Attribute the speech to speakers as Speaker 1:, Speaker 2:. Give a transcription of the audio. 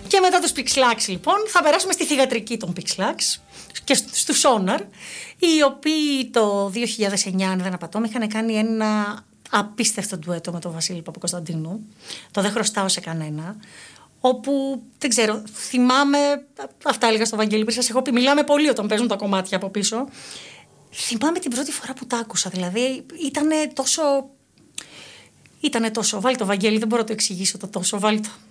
Speaker 1: Και μετά τους Pixlax, λοιπόν, θα περάσουμε στη θυγατρική των Pixlax και στους Sonar, οι οποίοι το 2009, αν δεν απατώμε, είχαν κάνει ένα απίστευτο ντουέτο με τον Βασίλη Παπακοσταντίνου. Το «Δεν χρωστάω σε κανένα». Όπου, δεν ξέρω, θυμάμαι, αυτά έλεγα στο Βαγγέλη, πριν σας έχω πει, μιλάμε πολύ όταν παίζουν τα κομμάτια από πίσω. Θυμάμαι την πρώτη φορά που τα άκουσα, δηλαδή ήτανε τόσο... Βάλει το, Βαγγέλη, δεν μπορώ να το εξηγήσω το τόσο, βάλει το.